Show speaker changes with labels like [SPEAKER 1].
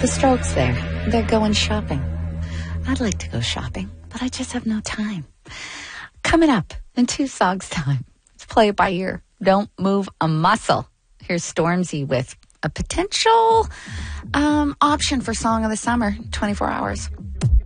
[SPEAKER 1] The Strokes there. They're going shopping. I'd like to go shopping, but I just have no time. Coming up in 2 songs time. Let's play it by ear. Don't move a muscle. Here's Stormzy with a potential option for Song of the Summer, 24 hours.